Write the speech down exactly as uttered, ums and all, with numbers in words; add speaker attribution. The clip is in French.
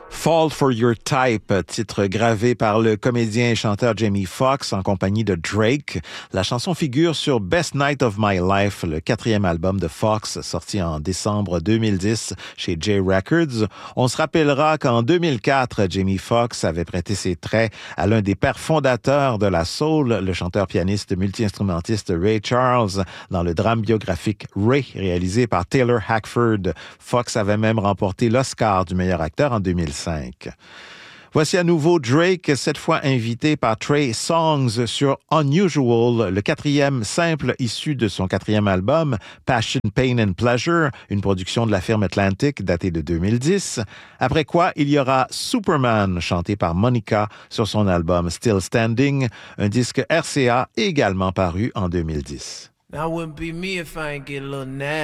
Speaker 1: Fall for Your Type, titre gravé par le comédien et chanteur Jamie Foxx en compagnie de Drake. La chanson figure sur Best Night of My Life, le quatrième album de Foxx, sorti en décembre deux mille dix chez J Records. On se rappellera qu'en deux mille quatre, Jamie Foxx avait prêté ses traits à l'un des pères fondateurs de la soul, le chanteur-pianiste multi-instrumentiste Ray Charles, dans le drame biographique Ray, réalisé par Taylor Hackford. Foxx avait même remporté l'Oscar du meilleur acteur en deux mille cinq. Voici à nouveau Drake, cette fois invité par Trey Songz sur Unusual, le quatrième simple issu de son quatrième album, Passion, Pain and Pleasure, une production de la firme Atlantic datée de deux mille dix. Après quoi, il y aura Superman, chanté par Monica sur son album Still Standing, un disque R C A également paru en deux mille dix.
Speaker 2: Now, it wouldn't be me if I ain't get a little nasty.